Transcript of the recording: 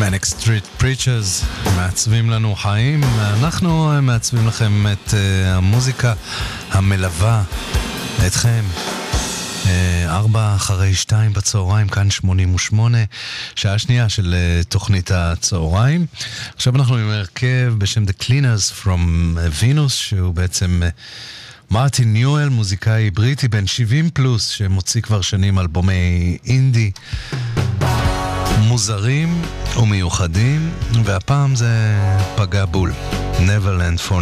Manic Street Preachers מעצבים לנו חיים, אנחנו מעצבים לכם את המוזיקה המלווה אתכם. 4:02 בצהריים, כאן 88, שעה שנייה של תוכנית הצהריים. עכשיו אנחנו עם הרכב בשם The Cleaners from Venus, שהוא בעצם מרטין ניואל, מוזיקאי בריטי בן 70 פלוס, שמוציא כבר שנים אלבומי אינדי מוזרים ומיוחדים, והפעם זה פגע בול. Neverland for